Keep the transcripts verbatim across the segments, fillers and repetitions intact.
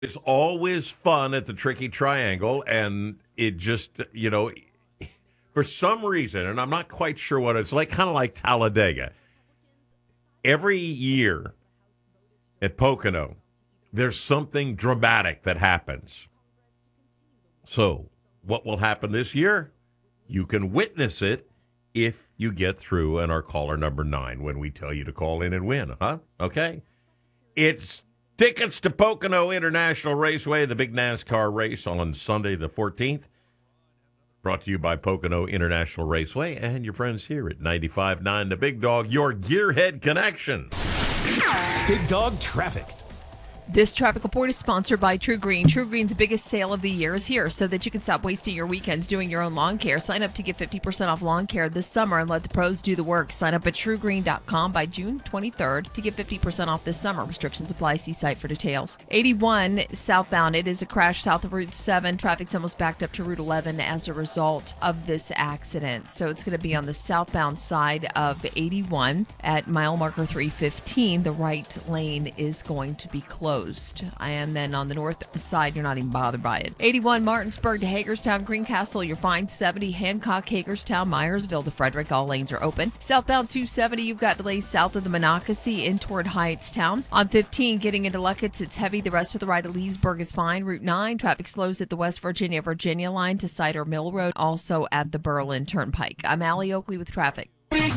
It's always fun at the Tricky Triangle, and it just, you know, for some reason, and I'm not quite sure what it's like, kind of like Talladega. Every year at Pocono, there's something dramatic that happens. So, what will happen this year? You can witness it if you get through and are caller number nine when we tell you to call in and win, huh? Okay? It's tickets to Pocono International Raceway, the big NASCAR race on Sunday the fourteenth. Brought to you by Pocono International Raceway and your friends here at ninety-five point nine The Big Dog, your Gearhead connection. Big Dog Traffic. This traffic report is sponsored by True Green. True Green's biggest sale of the year is here so that you can stop wasting your weekends doing your own lawn care. Sign up to get fifty percent off lawn care this summer and let the pros do the work. Sign up at true green dot com by June twenty-third to get fifty percent off this summer. Restrictions apply. See site for details. eighty-one southbound. It is a crash south of Route seven. Traffic's almost backed up to Route eleven as a result of this accident. So it's going to be on the southbound side of eighty-one at mile marker three fifteen. The right lane is going to be closed. And then on the north side, you're not even bothered by it. eighty-one Martinsburg to Hagerstown, Greencastle, you're fine. seventy Hancock, Hagerstown, Myersville to Frederick, all lanes are open. Southbound two seventy, you've got delays south of the Monocacy in toward Hyattstown. On fifteen, getting into Luckett's, it's heavy. The rest of the ride at Leesburg is fine. Route nine, traffic slows at the West Virginia, Virginia line to Cider Mill Road, also at the Berlin Turnpike. I'm Allie Oakley with traffic.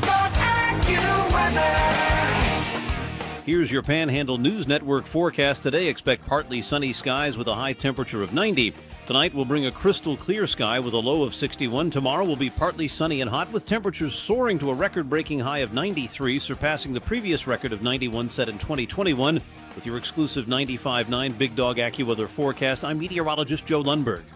Here's your Panhandle News Network forecast today. Expect partly sunny skies with a high temperature of ninety. Tonight will bring a crystal clear sky with a low of sixty-one. Tomorrow will be partly sunny and hot with temperatures soaring to a record-breaking high of ninety-three, surpassing the previous record of ninety-one set in twenty twenty-one. With your exclusive ninety-five point nine Big Dog AccuWeather forecast, I'm meteorologist Joe Lundberg.